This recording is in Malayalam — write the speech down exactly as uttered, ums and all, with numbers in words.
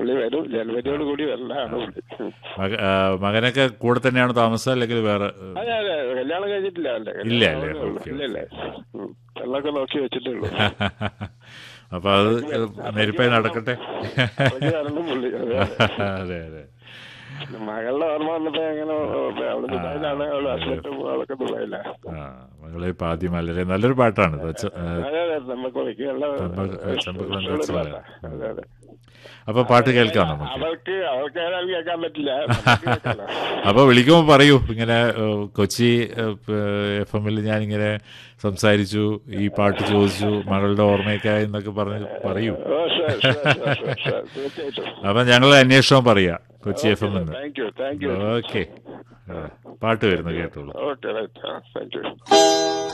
പുള്ളി വരും, ജനുവരിയോട് കൂടി വരലാണ് പുള്ളി. മകനൊക്കെ കൂടെ തന്നെയാണ് താമസം അല്ലെങ്കിൽ വേറെ? അതെ അതെ, കല്യാണം കഴിഞ്ഞിട്ടില്ല. അല്ലേ ഇല്ല അല്ലേ? ഇല്ലല്ലേ, വെള്ളമൊക്കെ നോക്കി വെച്ചിട്ടുള്ളൂ. അപ്പൊ അത് നെരുപ്പായി നടക്കട്ടെ. പുള്ളി അതെ അതെ. മകളുടെ ഓർമ്മ വന്നപ്പോ എങ്ങനെ അവള് ദുബായിലാണ്, അവള് ഹസ്ബൻഡും അവളൊക്കെ ദുബായിലാണ്. ആ മകളെ ഇപ്പൊ ആദ്യം വളരെ നല്ലൊരു പാട്ടാണ്. അപ്പൊ പാട്ട് കേൾക്കാം നമുക്ക്. അവൾക്ക് അവൾക്ക് ഏതായാലും കേൾക്കാൻ പറ്റില്ല. അപ്പൊ വിളിക്കുമ്പോ പറയൂ, ഇങ്ങനെ കൊച്ചി എഫ് എമ്മിൽ ഞാനിങ്ങനെ സംസാരിച്ചു, ഈ പാട്ട് ചോദിച്ചു, മകളുടെ ഓർമ്മയൊക്കെ എന്നൊക്കെ പറഞ്ഞ് പറയൂ. അപ്പൊ ഞങ്ങൾ അന്വേഷണം പറയാ കൊച്ചി എഫ് എം എന്ന്. ഓക്കെ, പാട്ട് വരുന്നു കേട്ടോളൂ. Okay, thank you.